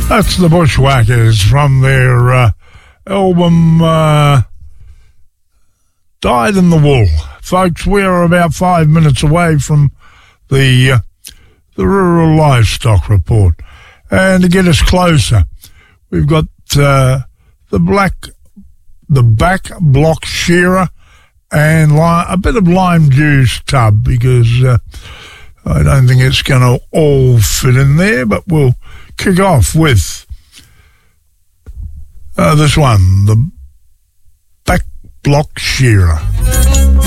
That's the Bushwhackers from their album Dyed in the Wool. Folks, we're about 5 minutes away from the Rural Livestock Report. And to get us closer, we've got the back block shearer and a bit of lime juice tub, because I don't think it's going to all fit in there, but we'll kick off with this one, the back block shearer.